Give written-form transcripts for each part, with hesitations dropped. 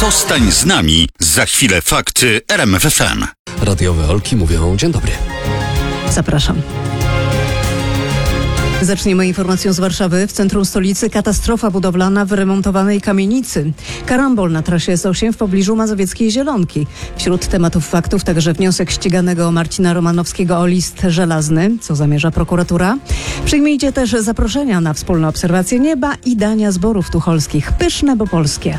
Zostań z nami. Za chwilę fakty RMF FM. Radiowe Olki mówią dzień dobry. Zapraszam. Zaczniemy informacją z Warszawy. W centrum stolicy katastrofa budowlana w wyremontowanej kamienicy. Karambol na trasie S8 w pobliżu Mazowieckiej Zielonki. Wśród tematów faktów także wniosek ściganego Marcina Romanowskiego o list żelazny. Co zamierza prokuratura? Przyjmijcie też zaproszenia na wspólne obserwacje nieba i dania zborów tucholskich. Pyszne, bo polskie.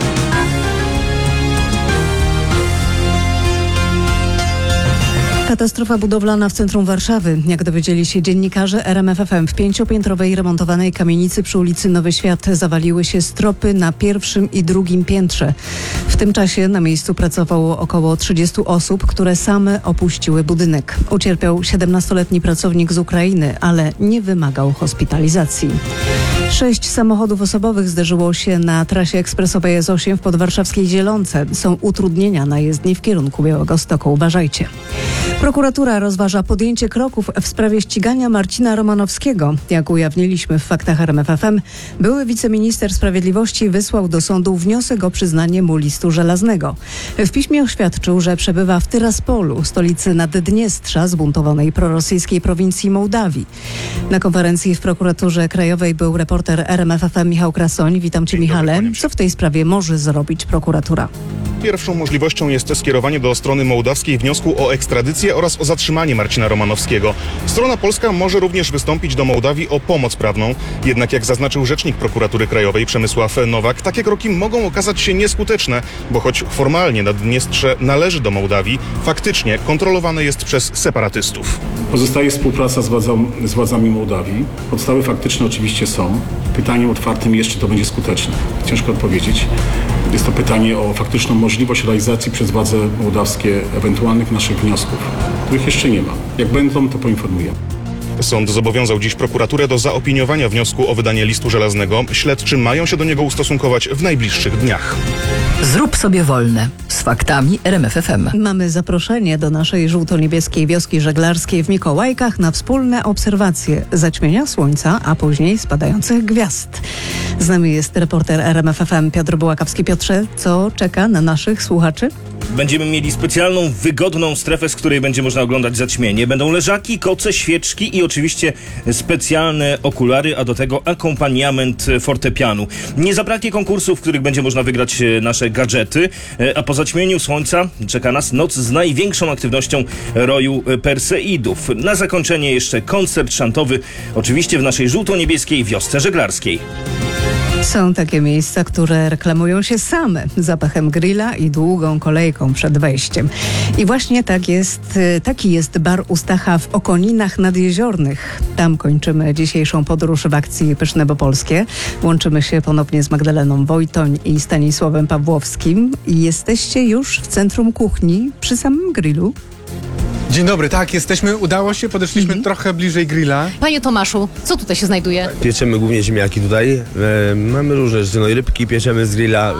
Katastrofa budowlana w centrum Warszawy. Jak dowiedzieli się dziennikarze RMF FM, w 5-piętrowej remontowanej kamienicy przy ulicy Nowy Świat zawaliły się stropy na pierwszym i drugim piętrze. W tym czasie na miejscu pracowało około 30 osób, które same opuściły budynek. Ucierpiał 17-letni pracownik z Ukrainy, ale nie wymagał hospitalizacji. 6 samochodów osobowych zderzyło się na trasie ekspresowej S8 w podwarszawskiej Zielonce. Są utrudnienia na jezdni w kierunku Białegostoku. Uważajcie. Prokuratura rozważa podjęcie kroków w sprawie ścigania Marcina Romanowskiego. Jak ujawniliśmy w faktach RMF FM, były wiceminister sprawiedliwości wysłał do sądu wniosek o przyznanie mu listu żelaznego. W piśmie oświadczył, że przebywa w Tyraspolu, stolicy Naddniestrza, zbuntowanej prorosyjskiej prowincji Mołdawii. Na konferencji w prokuraturze krajowej był reporter RMF FM Michał Krasoń. Witam Cię, Michale. Co w tej sprawie może zrobić prokuratura? Pierwszą możliwością jest skierowanie do strony mołdawskiej wniosku o ekstradycję oraz o zatrzymanie Marcina Romanowskiego. Strona polska może również wystąpić do Mołdawii o pomoc prawną. Jednak jak zaznaczył rzecznik prokuratury krajowej Przemysław Nowak, takie kroki mogą okazać się nieskuteczne, bo choć formalnie Naddniestrze należy do Mołdawii, faktycznie kontrolowane jest przez separatystów. Pozostaje współpraca z władzami Mołdawii. Podstawy faktyczne oczywiście są. Pytaniem otwartym jest, czy to będzie skuteczne. Ciężko odpowiedzieć. Jest to pytanie o faktyczną możliwość realizacji przez władze mołdawskie ewentualnych naszych wniosków, których jeszcze nie ma. Jak będą, to poinformujemy. Sąd zobowiązał dziś prokuraturę do zaopiniowania wniosku o wydanie listu żelaznego. Śledczy mają się do niego ustosunkować w najbliższych dniach. Zrób sobie wolne. Z faktami RMF FM. Mamy zaproszenie do naszej żółto-niebieskiej wioski żeglarskiej w Mikołajkach na wspólne obserwacje zaćmienia słońca, a później spadających gwiazd. Z nami jest reporter RMF FM Piotr Bułakowski. Piotrze, co czeka na naszych słuchaczy? Będziemy mieli specjalną, wygodną strefę, z której będzie można oglądać zaćmienie. Będą leżaki, koce, świeczki i oczywiście specjalne okulary, a do tego akompaniament fortepianu. Nie zabraknie konkursów, w których będzie można wygrać nasze gadżety, a po zaćmieniu słońca czeka nas noc z największą aktywnością roju Perseidów. Na zakończenie jeszcze koncert szantowy, oczywiście w naszej żółto-niebieskiej wiosce żeglarskiej. Są takie miejsca, które reklamują się same zapachem grilla i długą kolejką przed wejściem. I właśnie taki jest bar u Stacha w Okoninach Nadjeziornych. Tam kończymy dzisiejszą podróż w akcji Pyszne, bo polskie. Łączymy się ponownie z Magdaleną Wojtoń i Stanisławem Pawłowskim. I jesteście już w centrum kuchni przy samym grillu. Dzień dobry, tak, jesteśmy, udało się, podeszliśmy trochę bliżej grilla. Panie Tomaszu, co tutaj się znajduje? Pieczemy głównie ziemniaki tutaj. Mamy różne rzeczy, no i rybki pieczemy z grilla,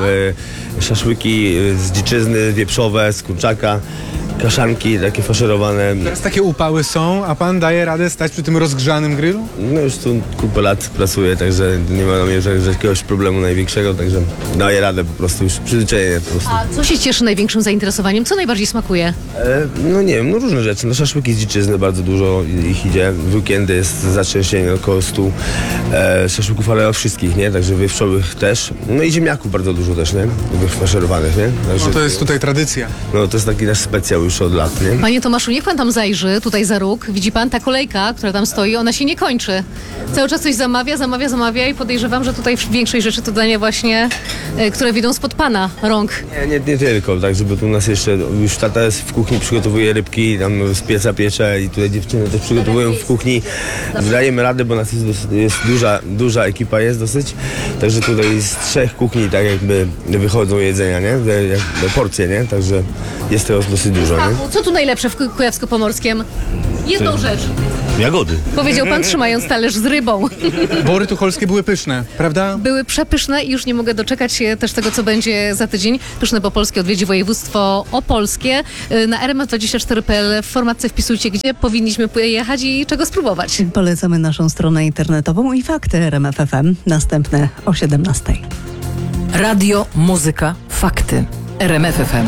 szaszłyki z dziczyzny, wieprzowe, z kurczaka, kaszanki takie faszerowane. Teraz takie upały są, a pan daje radę stać przy tym rozgrzanym grillu? No już tu kupę lat pracuję, także nie ma na mnie jakiegoś problemu największego, także daję radę po prostu, już przyzwyczajenie po prostu. A co się cieszy największym zainteresowaniem? Co najbardziej smakuje? No nie wiem, no różne rzeczy. No szaszłyki z dziczyzny, bardzo dużo ich idzie. W weekendy jest zaczęsienie około 100 szaszłyków, ale o wszystkich, nie? Także wieprzowych też. No i ziemniaków bardzo dużo też, nie? Faszerowanych, nie? Także, no to jest tutaj tradycja. No to jest taki nasz specjał już od lat, nie? Panie Tomaszu, niech pan tam zajrzy, tutaj za róg. Widzi pan, ta kolejka, która tam stoi, ona się nie kończy. Cały czas coś zamawia i podejrzewam, że tutaj większość rzeczy to dania właśnie, które wyjdą spod pana rąk. Nie tylko, tak, żeby tu u nas jeszcze, już tata jest w kuchni, przygotowuje rybki, tam z pieca piecze i tutaj dziewczyny też przygotowują w kuchni. Dajemy radę, bo nas jest duża ekipa jest dosyć, także tutaj z 3 kuchni tak jakby wychodzą jedzenia, nie? Porcje, nie? Także jest tego dosyć dużo, nie? Co tu najlepsze w Kujawsko-Pomorskiem? Jedną rzecz. Jagody. Powiedział pan, trzymając talerz z rybą. Bory tucholskie były pyszne, prawda? Były przepyszne i już nie mogę doczekać się też tego, co będzie za tydzień. Pyszne, bo polskie odwiedzi województwo opolskie. Na rmf24.pl w formatce wpisujcie, gdzie powinniśmy pojechać i czego spróbować. Polecamy naszą stronę internetową i fakty RMF FM. Następne o 17:00. Radio, muzyka, Fakty. RMF FM.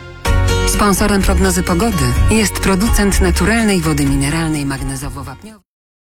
Sponsorem prognozy pogody jest producent naturalnej wody mineralnej magnezowo-wapniowej.